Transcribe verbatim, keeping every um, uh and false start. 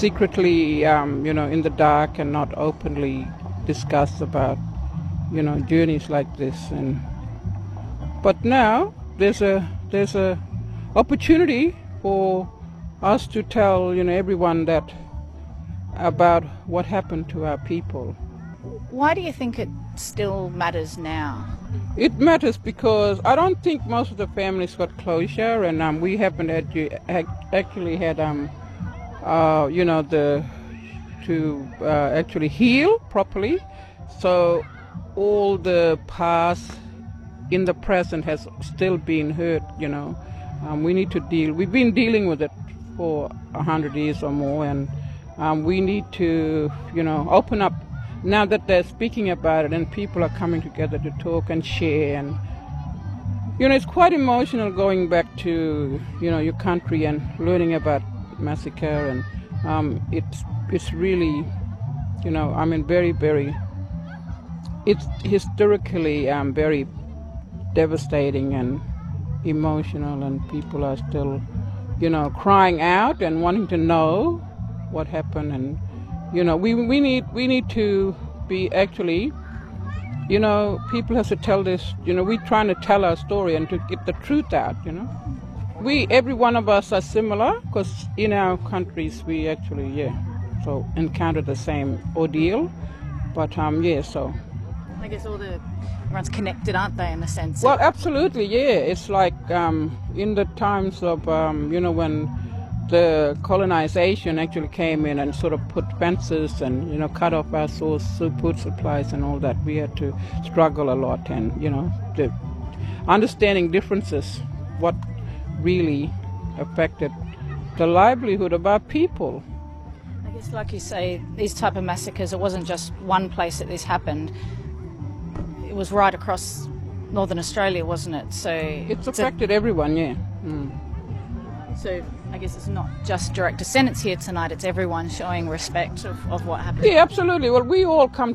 secretly, um, you know, in the dark and not openly discuss about, you know, journeys like this. And but now there's a there's a opportunity for us to tell, you know, everyone that about what happened to our people. Why do you think it still matters now? It matters because I don't think most of the families got closure, and um, we haven't actually, actually had, um, uh, you know, the to uh, actually heal properly. So all the past in the present has still been hurt. You know, um, we need to deal. We've been dealing with it for a hundred years or more, and um, we need to, you know, open up. Now that they're speaking about it and people are coming together to talk and share, and you know, it's quite emotional going back to, you know, your country and learning about massacre, and um, it's it's really, you know, I mean, very very, it's historically um, very devastating and emotional, and people are still, you know, crying out and wanting to know what happened. And you know, we we need we need to be actually, you know, people have to tell this. You know, we're trying to tell our story and to get the truth out. You know, we every one of us are similar because in our countries we actually yeah, so encounter the same ordeal. But um yeah, so I guess all the everyone's connected, aren't they, in a sense? well, absolutely, yeah. It's like um in the times of um you know when the colonization actually came in and sort of put fences and, you know, cut off our source food supplies and all that. We had to struggle a lot, and, you know, the understanding differences, what really affected the livelihood of our people. I guess, like you say, these type of massacres, it wasn't just one place that this happened. It was right across Northern Australia, wasn't it? So it's affected a, everyone, yeah. Mm. So I guess it's not just direct descendants here tonight, it's everyone showing respect of, of what happened. Yeah, absolutely. Well, we all come